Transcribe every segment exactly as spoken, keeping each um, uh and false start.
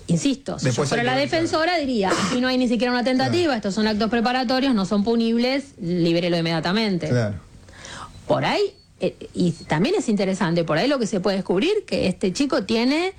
Insisto, si Después yo fuera la que... defensora diría, aquí no hay ni siquiera una tentativa, claro. Estos son actos preparatorios, no son punibles, libérelo inmediatamente. Claro. Por ahí, eh, y también es interesante, por ahí lo que se puede descubrir, que este chico tiene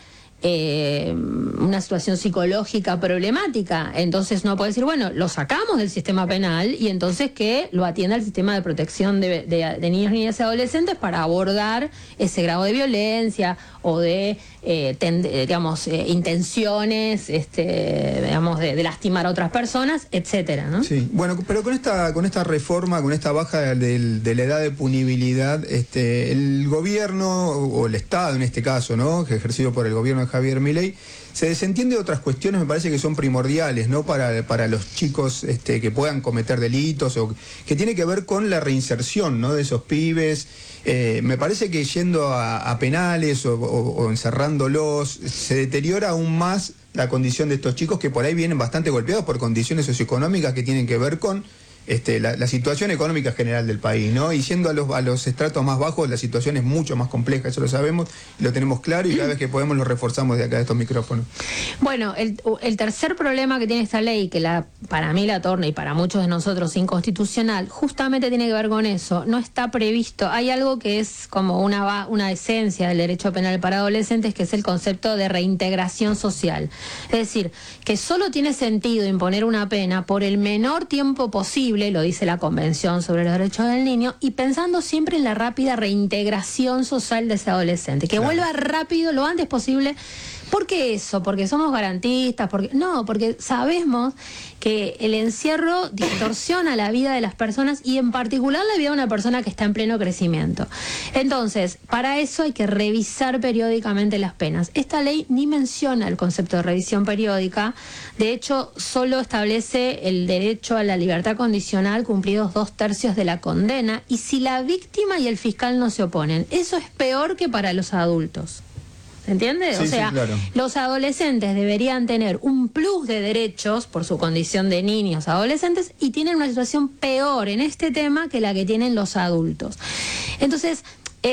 eh, una situación psicológica problemática, entonces no puede decir, bueno, lo sacamos del sistema penal y entonces que lo atienda el sistema de protección de, de, de niños, niñas y adolescentes para abordar ese grado de violencia o de, eh, ten, digamos, eh, intenciones, este, digamos, de, de lastimar a otras personas, etcétera, ¿no? Sí, bueno, pero con esta, con esta reforma, con esta baja de, de la edad de punibilidad, este, el gobierno, o el Estado en este caso, ¿no?, que ejercido por el gobierno de Javier Milei, se desentiende de otras cuestiones, me parece que son primordiales, ¿no?, para, para los chicos este, que puedan cometer delitos, o que tiene que ver con la reinserción, ¿no?, de esos pibes. Eh, me parece que yendo a, a penales o, o, o encerrándolos, se deteriora aún más la condición de estos chicos que por ahí vienen bastante golpeados por condiciones socioeconómicas que tienen que ver con Este, la, la situación económica general del país, ¿no? Y yendo a los, a los estratos más bajos, la situación es mucho más compleja, eso lo sabemos, lo tenemos claro y cada vez que podemos lo reforzamos de acá de estos micrófonos. Bueno, el, el tercer problema que tiene esta ley, que la, para mí la torna y para muchos de nosotros inconstitucional, justamente tiene que ver con eso. No está previsto, hay algo que es como una, una esencia del derecho penal para adolescentes, que es el concepto de reintegración social. Es decir, que solo tiene sentido imponer una pena por el menor tiempo posible, lo dice la Convención sobre los Derechos del Niño, y pensando siempre en la rápida reintegración social de ese adolescente, que claro. vuelva rápido, lo antes posible. ¿Por qué eso? ¿Porque somos garantistas? Porque no, porque sabemos que el encierro distorsiona la vida de las personas y en particular la vida de una persona que está en pleno crecimiento. Entonces, para eso hay que revisar periódicamente las penas. Esta ley ni menciona el concepto de revisión periódica, de hecho solo establece el derecho a la libertad condicional cumplidos dos tercios de la condena y si la víctima y el fiscal no se oponen. Eso es peor que para los adultos. ¿Se entiende? Sí, o sea, sí, claro. Los adolescentes deberían tener un plus de derechos por su condición de niños adolescentes y tienen una situación peor en este tema que la que tienen los adultos. Entonces,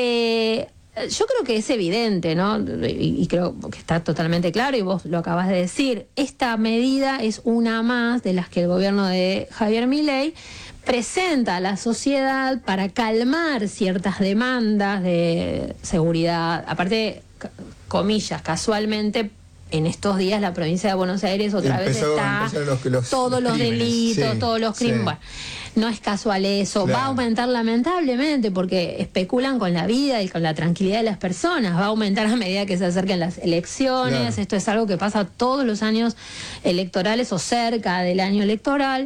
eh, yo creo que es evidente, ¿no? Y, y creo que está totalmente claro y vos lo acabas de decir. Esta medida es una más de las que el gobierno de Javier Milei presenta a la sociedad para calmar ciertas demandas de seguridad. Aparte, comillas, casualmente en estos días la provincia de Buenos Aires otra Empezó, vez está los, los, todos los, los delitos, sí, todos los crímenes. Sí. Bueno, no es casual eso, claro. Va a aumentar lamentablemente porque especulan con la vida y con la tranquilidad de las personas, va a aumentar a medida que se acerquen las elecciones, claro. Esto es algo que pasa todos los años electorales o cerca del año electoral,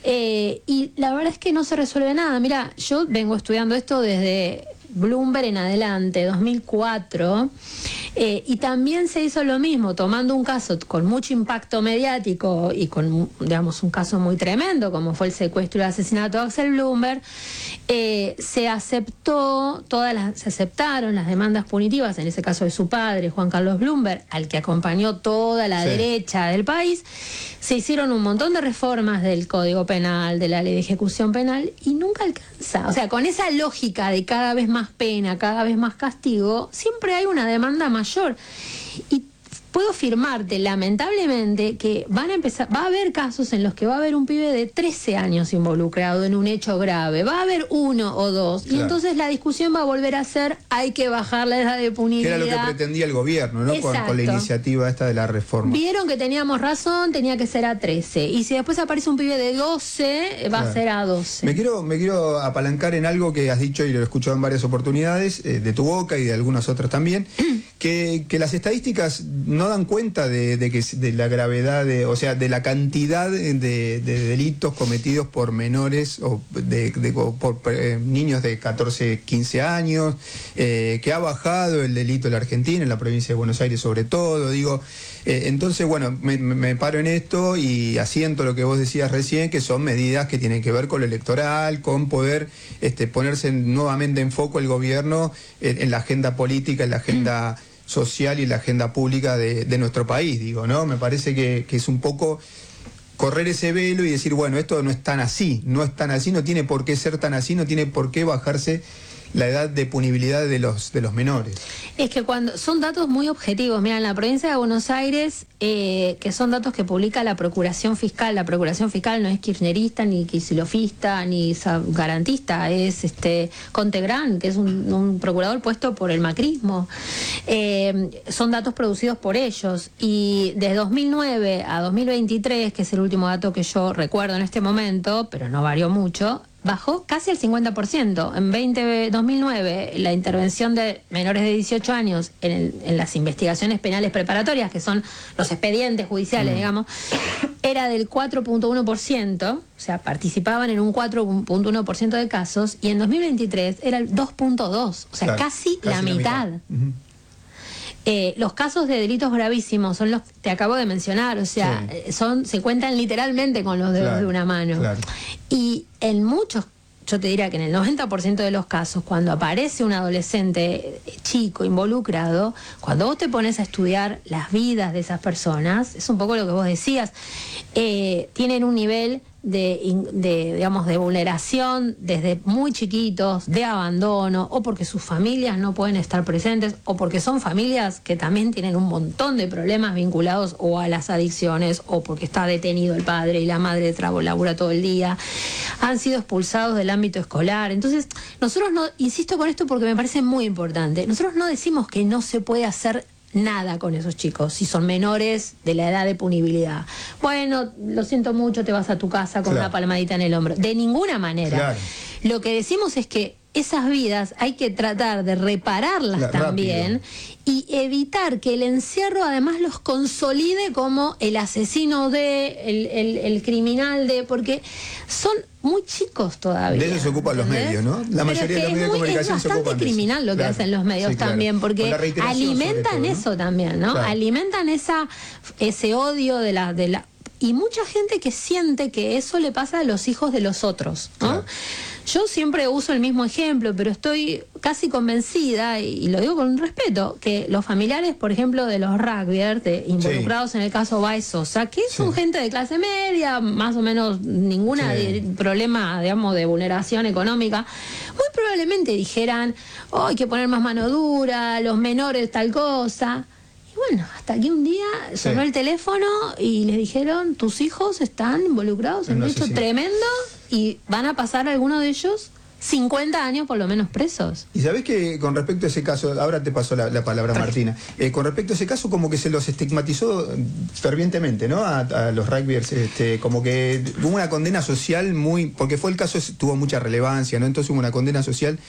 eh, y la verdad es que no se resuelve nada. Mira, yo vengo estudiando esto desde Bloomberg en adelante, dos mil cuatro, eh, y también se hizo lo mismo, tomando un caso con mucho impacto mediático y con, digamos, un caso muy tremendo, como fue el secuestro y el asesinato de Axel Bloomberg, eh, se aceptó, todas las, se aceptaron las demandas punitivas, en ese caso de su padre, Juan Carlos Bloomberg, al que acompañó toda la sí. derecha del país. Se hicieron un montón de reformas del Código Penal, de la Ley de Ejecución Penal, y nunca alcanza. O sea, con esa lógica de cada vez más pena, cada vez más castigo, siempre hay una demanda mayor. Y puedo afirmarte, lamentablemente, que van a empezar, va a haber casos en los que va a haber un pibe de trece años involucrado en un hecho grave, va a haber uno o dos, claro. Y entonces la discusión va a volver a ser, hay que bajar la edad de punibilidad. Que era lo que pretendía el gobierno, ¿no? Con, con la iniciativa esta de la reforma. Vieron que teníamos razón, tenía que ser a trece, y si después aparece un pibe de doce, va claro. a ser a doce. Me quiero, me quiero apalancar en algo que has dicho y lo he escuchado en varias oportunidades, eh, de tu boca y de algunas otras también, que, que las estadísticas no dan cuenta de, de que de la gravedad, de, o sea, de la cantidad de, de delitos cometidos por menores o de, de, por eh, niños de catorce, quince años, eh, que ha bajado el delito en la Argentina, en la provincia de Buenos Aires sobre todo, digo, eh, entonces bueno, me, me paro en esto y asiento lo que vos decías recién, que son medidas que tienen que ver con lo electoral, con poder este, ponerse nuevamente en foco el gobierno en, en la agenda política, en la agenda social y la agenda pública de, de nuestro país, digo, ¿no? Me parece que, que es un poco correr ese velo y decir, bueno, esto no es tan así, no es tan así, no tiene por qué ser tan así, no tiene por qué bajarse la edad de punibilidad de los, de los menores. Es que cuando son datos muy objetivos, mira, en la provincia de Buenos Aires, eh, que son datos que publica la Procuración Fiscal, la Procuración Fiscal no es kirchnerista, ni quisilofista, ni garantista, es este Contegrán, que es un, un procurador puesto por el macrismo. Eh, son datos producidos por ellos, y de dos mil nueve a dos mil veintitrés, que es el último dato que yo recuerdo en este momento, pero no varió mucho, bajó casi el cincuenta por ciento. En veinte, dos mil nueve, la intervención de menores de dieciocho años en, el, en las investigaciones penales preparatorias, que son los expedientes judiciales, mm. digamos, era del cuatro punto uno por ciento, o sea, participaban en un cuatro punto uno por ciento de casos, y en dos mil veintitrés era el dos punto dos, o sea, claro, casi, casi la mitad. La mitad. Uh-huh. Eh, los casos de delitos gravísimos son los que te acabo de mencionar, o sea, sí. son se cuentan literalmente con los dedos claro, de una mano. Claro. Y en muchos, yo te diría que en el noventa por ciento de los casos, cuando aparece un adolescente chico involucrado, cuando vos te pones a estudiar las vidas de esas personas, es un poco lo que vos decías, eh, tienen un nivel de, de, digamos, de vulneración desde muy chiquitos, de abandono, o porque sus familias no pueden estar presentes, o porque son familias que también tienen un montón de problemas vinculados o a las adicciones, o porque está detenido el padre y la madre labura todo el día, han sido expulsados del ámbito escolar. Entonces, nosotros no, insisto con esto porque me parece muy importante, nosotros no decimos que no se puede hacer nada con esos chicos, si son menores de la edad de punibilidad. Bueno, lo siento mucho, te vas a tu casa con claro. una palmadita en el hombro. De ninguna manera. Claro. Lo que decimos es que esas vidas hay que tratar de repararlas la, también rápido. Y evitar que el encierro además los consolide como el asesino de, el, el, el criminal de, porque son muy chicos todavía. De eso se ocupan ¿entendés? Los medios, ¿no? La Pero mayoría de los medios de comunicación se ocupan de eso. Es bastante criminal lo que claro. hacen los medios sí, también, claro. porque alimentan todo, ¿no? eso también, ¿no? Claro. Alimentan esa ese odio de la de la y mucha gente que siente que eso le pasa a los hijos de los otros, ¿no? Claro. Yo siempre uso el mismo ejemplo, pero estoy casi convencida, y lo digo con respeto, que los familiares, por ejemplo, de los rugbyers, de, involucrados sí. en el caso Baez Sosa, que sí. son gente de clase media, más o menos ninguna sí. de, problema, digamos, de vulneración económica, muy probablemente dijeran, oh, hay que poner más mano dura, los menores tal cosa. Bueno, hasta que un día sonó sí. el teléfono y les dijeron, tus hijos están involucrados en un hecho tremendo y van a pasar algunos de ellos cincuenta años por lo menos presos. Y sabés que con respecto a ese caso, ahora te paso la, la palabra Martina, eh, con respecto a ese caso como que se los estigmatizó fervientemente, ¿no? A, a los rugbyers, este, como que hubo una condena social muy, porque fue el caso, tuvo mucha relevancia, ¿no? Entonces hubo una condena social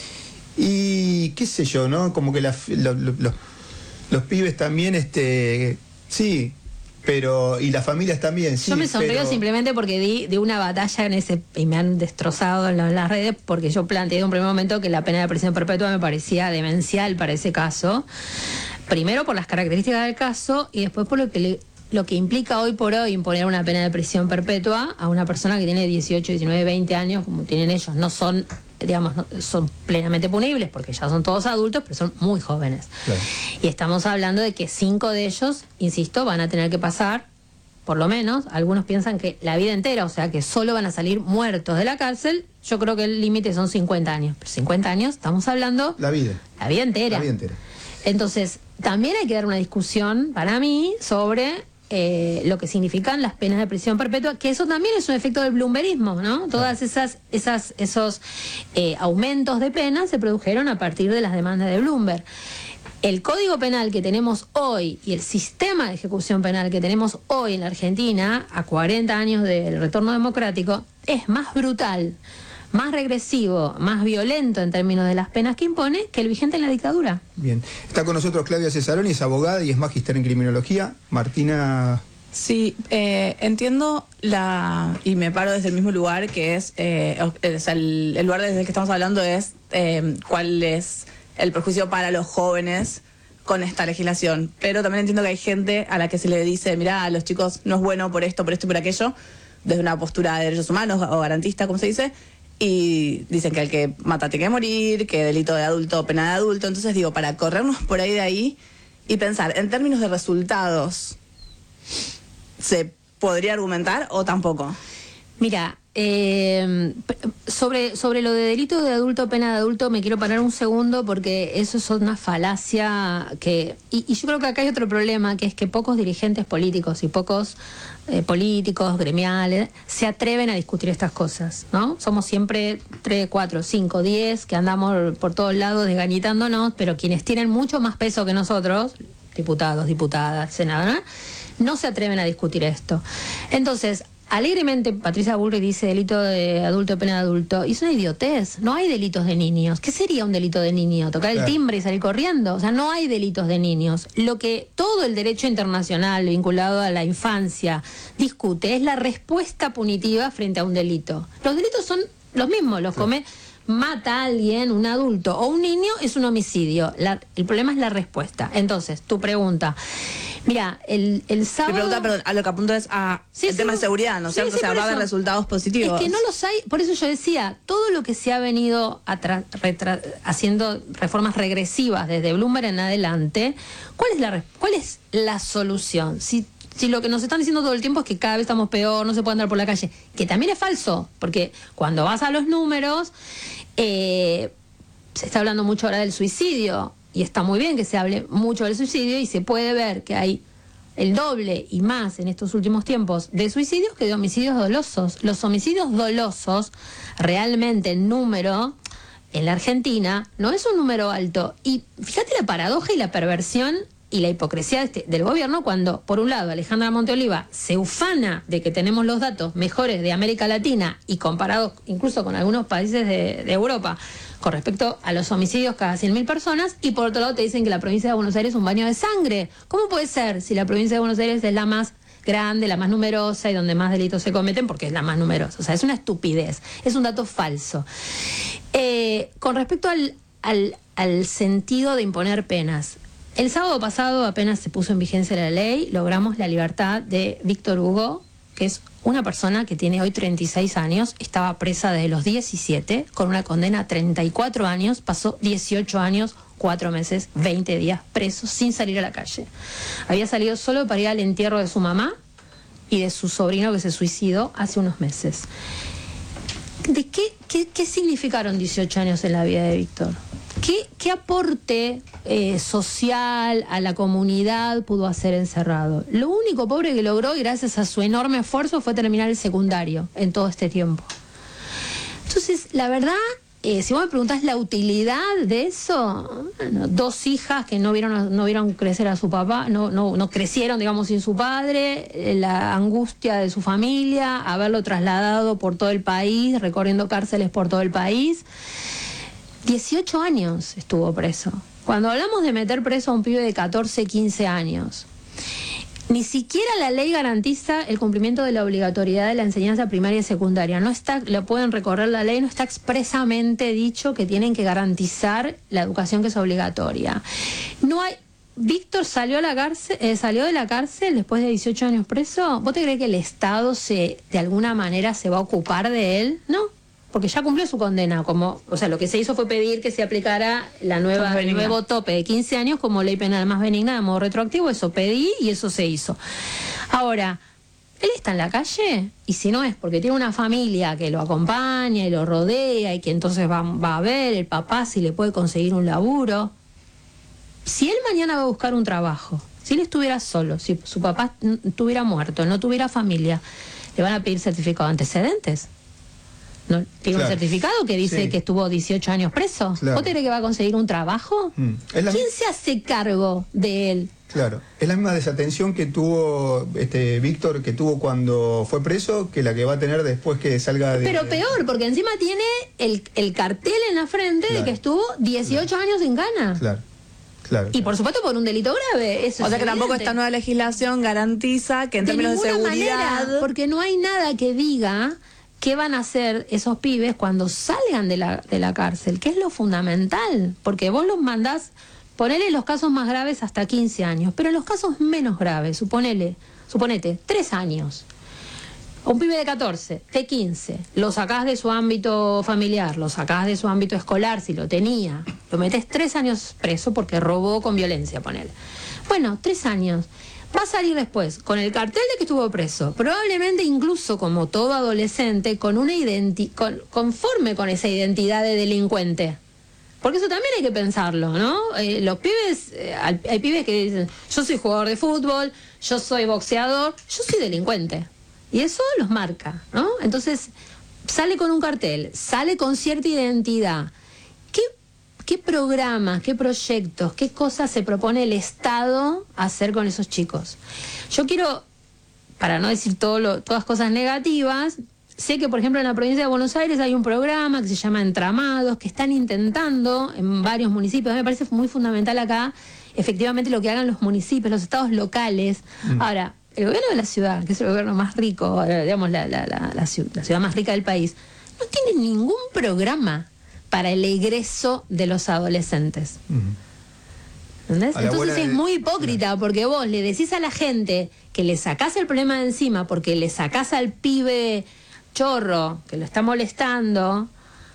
y qué sé yo, ¿no? Como que la, lo, lo, los Los pibes también, este, sí, pero, y las familias también, sí. Yo me sonrío pero... simplemente porque di, di una batalla en ese, y me han destrozado en, la, en las redes, porque yo planteé en un primer momento que la pena de prisión perpetua me parecía demencial para ese caso. Primero por las características del caso, y después por lo que le, lo que implica hoy por hoy imponer una pena de prisión perpetua a una persona que tiene dieciocho, diecinueve, veinte años, como tienen ellos. No son, digamos, no, son plenamente punibles porque ya son todos adultos, pero son muy jóvenes. Claro. Y estamos hablando de que cinco de ellos, insisto, van a tener que pasar, por lo menos, algunos piensan que la vida entera, o sea, que solo van a salir muertos de la cárcel. Yo creo que el límite son cincuenta años. Pero cincuenta años, estamos hablando... La vida. La vida entera. La vida entera. Entonces, también hay que dar una discusión, para mí, sobre... Eh, lo que significan las penas de prisión perpetua, que eso también es un efecto del bloomberismo, ¿no? Todas esas, esas esos eh, aumentos de penas se produjeron a partir de las demandas de Bloomberg. El Código Penal que tenemos hoy y el sistema de ejecución penal que tenemos hoy en la Argentina, a cuarenta años del retorno democrático, es más brutal, más regresivo, más violento en términos de las penas que impone que el vigente en la dictadura. Bien. Está con nosotros Claudia Cesaroni, es abogada y es magíster en criminología. Martina... Sí, eh, entiendo la y me paro desde el mismo lugar, que es, eh, o sea, el, el lugar desde el que estamos hablando es eh, cuál es el perjuicio para los jóvenes con esta legislación. Pero también entiendo que hay gente a la que se le dice, mirá, a los chicos no es bueno por esto, por esto y por aquello, desde una postura de derechos humanos o garantista, como se dice, y dicen que el que mata tiene que morir, que delito de adulto, pena de adulto. Entonces digo, para corrernos por ahí de ahí y pensar en términos de resultados, ¿se podría argumentar o tampoco? Mira, eh, sobre, sobre lo de delito de adulto, pena de adulto, me quiero parar un segundo porque eso es una falacia que... Y, y yo creo que acá hay otro problema, que es que pocos dirigentes políticos y pocos eh, políticos, gremiales, se atreven a discutir estas cosas, ¿no? Somos siempre tres, cuatro, cinco, diez, que andamos por todos lados desgañitándonos, pero quienes tienen mucho más peso que nosotros, diputados, diputadas, senadores, no se atreven a discutir esto. Entonces, alegremente Patricia Bullrich dice delito de adulto, pena de adulto, y es una idiotez. No hay delitos de niños. ¿Qué sería un delito de niño? ¿Tocar el timbre y salir corriendo? O sea, no hay delitos de niños. Lo que todo el derecho internacional vinculado a la infancia discute es la respuesta punitiva frente a un delito. Los delitos son los mismos, los come... mata a alguien, un adulto o un niño, es un homicidio. La, el problema es la respuesta. Entonces, tu pregunta. Mira, el, el sábado... Mi pregunta, perdón, a lo que apunto es a sí, el sí, tema de seguridad, ¿no es sí, cierto? Sí, o sea, va a haber resultados positivos. Es que no los hay, por eso yo decía, todo lo que se ha venido haciendo reformas regresivas desde Bloomberg en adelante, ¿cuál es la, cuál es la solución? Si Si lo que nos están diciendo todo el tiempo es que cada vez estamos peor, no se puede andar por la calle, que también es falso, porque cuando vas a los números, eh, se está hablando mucho ahora del suicidio, y está muy bien que se hable mucho del suicidio, y se puede ver que hay el doble y más en estos últimos tiempos de suicidios que de homicidios dolosos. Los homicidios dolosos, realmente el número en la Argentina no es un número alto, y fíjate la paradoja y la perversión y la hipocresía de este, del gobierno, cuando por un lado Alejandra Monteoliva se ufana de que tenemos los datos mejores de América Latina y comparados incluso con algunos países de, de Europa con respecto a los homicidios cada cien mil personas, y por otro lado te dicen que la provincia de Buenos Aires es un baño de sangre. ¿Cómo puede ser si la provincia de Buenos Aires es la más grande, la más numerosa y donde más delitos se cometen, porque es la más numerosa? O sea, es una estupidez, es un dato falso. Eh, con respecto al, al, al sentido de imponer penas, el sábado pasado, apenas se puso en vigencia la ley, logramos la libertad de Víctor Hugo, que es una persona que tiene hoy treinta y seis años, estaba presa desde los diecisiete, con una condena a treinta y cuatro años, pasó dieciocho años, cuatro meses, veinte días preso, sin salir a la calle. Había salido solo para ir al entierro de su mamá y de su sobrino que se suicidó hace unos meses. ¿De qué, qué, qué significaron dieciocho años en la vida de Víctor? ¿Qué, qué aporte eh, social a la comunidad pudo hacer encerrado? Lo único pobre que logró, y gracias a su enorme esfuerzo, fue terminar el secundario en todo este tiempo. Entonces, la verdad, eh, si vos me preguntás la utilidad de eso, bueno, dos hijas que no vieron, no vieron crecer a su papá, no, no, no crecieron, digamos, sin su padre, eh, la angustia de su familia, haberlo trasladado por todo el país, recorriendo cárceles por todo el país. dieciocho años estuvo preso. Cuando hablamos de meter preso a un pibe de catorce, quince años, ni siquiera la ley garantiza el cumplimiento de la obligatoriedad de la enseñanza primaria y secundaria. No está, lo pueden recorrer la ley, no está expresamente dicho que tienen que garantizar la educación que es obligatoria. No hay... Víctor salió a la cárcel, eh, salió de la cárcel después de dieciocho años preso. ¿Vos te crees que el Estado se, de alguna manera se va a ocupar de él? No. Porque ya cumplió su condena, como, o sea, lo que se hizo fue pedir que se aplicara la nueva, el nuevo tope de quince años como ley penal más benigna de modo retroactivo. Eso pedí y eso se hizo. Ahora, él está en la calle, y si no es porque tiene una familia que lo acompaña y lo rodea y que entonces va, va a ver el papá si le puede conseguir un laburo. Si él mañana va a buscar un trabajo, si él estuviera solo, si su papá estuviera muerto, no tuviera familia, le van a pedir certificado de antecedentes. ¿No? Tiene claro. un certificado que dice sí. que estuvo dieciocho años preso. Claro. ¿Vos te crees que va a conseguir un trabajo? Mm. ¿Quién mi... se hace cargo de él? Claro, es la misma desatención que tuvo este Víctor, que tuvo cuando fue preso, que la que va a tener después que salga de... Pero peor, porque encima tiene el, el cartel en la frente claro. de que estuvo dieciocho claro. años en Ghana. Claro. Claro, y claro. por supuesto por un delito grave. Eso o sea es que tampoco esta nueva legislación garantiza que en de términos de seguridad... manera, porque no hay nada que diga qué van a hacer esos pibes cuando salgan de la, de la cárcel, que es lo fundamental, porque vos los mandás, ponele los casos más graves hasta quince años, pero en los casos menos graves, suponele, suponete, tres años. Un pibe de catorce, de quince, lo sacás de su ámbito familiar, lo sacás de su ámbito escolar, si lo tenía, lo metés tres años preso porque robó con violencia, ponele. Bueno, tres años. va a salir después con el cartel de que estuvo preso, probablemente incluso como todo adolescente, con una identi- con, conforme con esa identidad de delincuente. Porque eso también hay que pensarlo, ¿no? Eh, los pibes, eh, hay pibes que dicen, yo soy jugador de fútbol, yo soy boxeador, yo soy delincuente. Y eso los marca, ¿no? Entonces, sale con un cartel, sale con cierta identidad. ¿Qué, qué programas, qué proyectos, qué cosas se propone el Estado hacer con esos chicos? Yo quiero, para no decir todo lo, todas cosas negativas, sé que, por ejemplo, en la provincia de Buenos Aires hay un programa que se llama Entramados, que están intentando en varios municipios. A mí me parece muy fundamental acá, efectivamente, lo que hagan los municipios, los estados locales. Mm. Ahora, el gobierno de la ciudad, que es el gobierno más rico, digamos, la, la, la, la, ciudad, la ciudad más rica del país, no tiene ningún programa para el egreso de los adolescentes. Mm. ¿Entendés? Entonces es muy hipócrita, porque vos le decís a la gente que le sacás el problema de encima, porque le sacás al pibe chorro que lo está molestando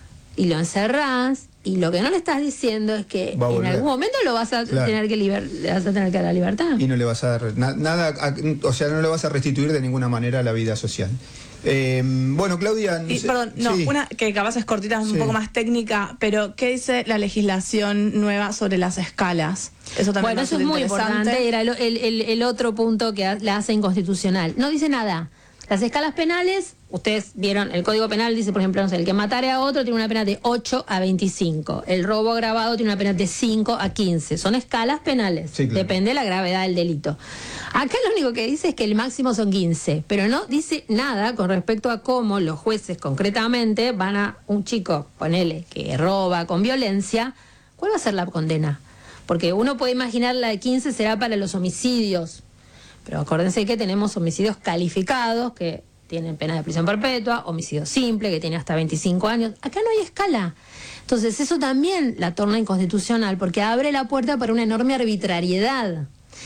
y lo encerrás, y lo que no le estás diciendo es que en algún momento lo vas a claro. tener que liber le vas a tener que dar la libertad. Y no le vas a dar na nada, a, o sea, no le vas a restituir de ninguna manera a la vida social. Eh, bueno, Claudia... No y, sé, perdón, no, sí. una que capaz es cortita, es sí. un poco más técnica, pero ¿qué dice la legislación nueva sobre las escalas? Eso también bueno, eso es muy importante, era el, el, el, el otro punto que la hace inconstitucional. No dice nada. Las escalas penales, ustedes vieron, el Código Penal dice, por ejemplo, no sé, el que matare a otro tiene una pena de ocho a veinticinco. El robo agravado tiene una pena de cinco a quince. Son escalas penales. Sí, claro. Depende de la gravedad del delito. Acá lo único que dice es que el máximo son quince, pero no dice nada con respecto a cómo los jueces concretamente van a un chico, ponele, que roba con violencia, ¿cuál va a ser la condena? Porque uno puede imaginar la de quince será para los homicidios. Pero acuérdense que tenemos homicidios calificados, que tienen pena de prisión perpetua, homicidio simple, que tiene hasta veinticinco años. Acá no hay escala. Entonces eso también la torna inconstitucional, porque abre la puerta para una enorme arbitrariedad.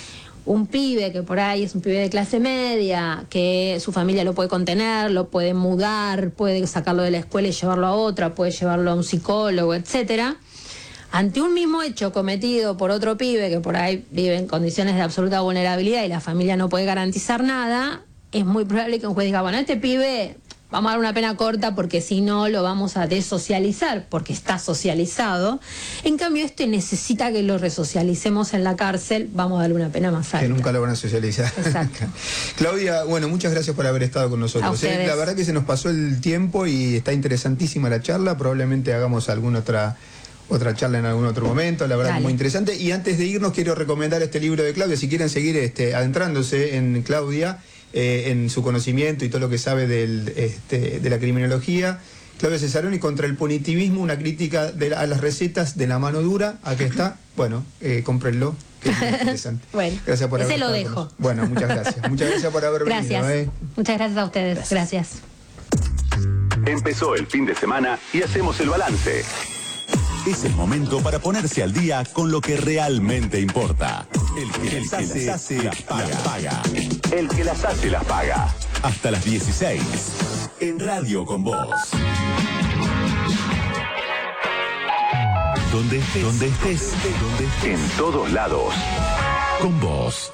Un pibe que por ahí es un pibe de clase media, que su familia lo puede contener, lo puede mudar, puede sacarlo de la escuela y llevarlo a otra, puede llevarlo a un psicólogo, etcétera. Ante un mismo hecho cometido por otro pibe que por ahí vive en condiciones de absoluta vulnerabilidad y la familia no puede garantizar nada, es muy probable que un juez diga, bueno, a este pibe vamos a dar una pena corta porque si no lo vamos a desocializar, porque está socializado. En cambio, este necesita que lo resocialicemos en la cárcel, vamos a darle una pena más alta. Que nunca lo van a socializar. Exacto. Claudia, bueno, muchas gracias por haber estado con nosotros. ¿eh? La verdad que se nos pasó el tiempo y está interesantísima la charla. Probablemente hagamos alguna otra... otra charla en algún otro momento, la verdad que muy interesante. Y antes de irnos quiero recomendar este libro de Claudia, si quieren seguir este, adentrándose en Claudia, eh, en su conocimiento y todo lo que sabe del, este, de la criminología. Claudia Cesaroni, Contra el punitivismo, una crítica de la, a las recetas de la mano dura. Aquí está. Bueno, eh, cómprenlo, que es muy interesante. Bueno, gracias por ese lo dejo. Bueno, muchas gracias. Muchas gracias por haber gracias. venido. ¿eh? Muchas gracias a ustedes. Gracias. Empezó el fin de semana y hacemos el balance. Es el momento para ponerse al día con lo que realmente importa. El que, el las, que hace, las hace, las paga. paga. El que las hace, las paga. Hasta las dieciséis. En Radio con Vos. Donde estés. Donde estés. Donde estés. En todos lados. Con Vos.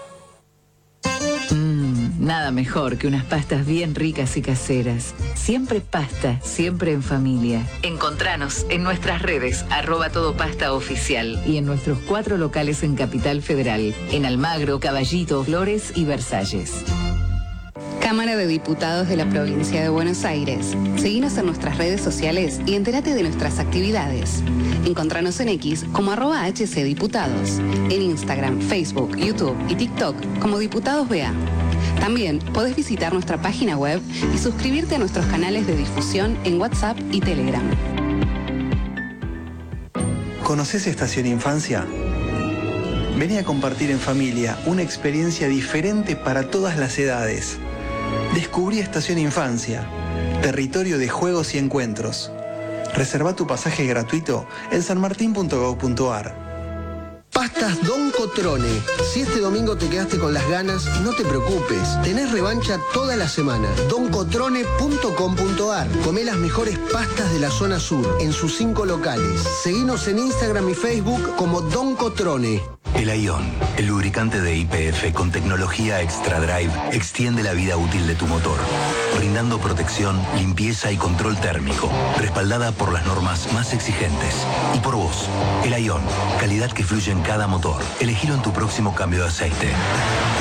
Nada mejor que unas pastas bien ricas y caseras. Siempre pasta, siempre en familia. Encontranos en nuestras redes, arroba todopasta oficial. Y en nuestros cuatro locales en Capital Federal. En Almagro, Caballito, Flores y Versalles. Cámara de Diputados de la Provincia de Buenos Aires. Seguinos en nuestras redes sociales y entérate de nuestras actividades. Encontranos en X como arroba hcdiputados. En Instagram, Facebook, YouTube y TikTok como Diputados B A. También podés visitar nuestra página web y suscribirte a nuestros canales de difusión en WhatsApp y Telegram. ¿Conoces Estación Infancia? Vení a compartir en familia una experiencia diferente para todas las edades. Descubrí Estación Infancia, territorio de juegos y encuentros. Reserva tu pasaje gratuito en sanmartin punto gob punto ar. Pastas Don Cotrone. Si este domingo te quedaste con las ganas, no te preocupes. Tenés revancha toda la semana. don cotrone punto com punto ar. Comé las mejores pastas de la zona sur, en sus cinco locales. Seguinos en Instagram y Facebook como Don Cotrone. El Ion, el lubricante de Y P F con tecnología Extra Drive, extiende la vida útil de tu motor, brindando protección, limpieza y control térmico, respaldada por las normas más exigentes. Y por vos, el Ion, calidad que fluye en cada motor. Elegilo en tu próximo cambio de aceite.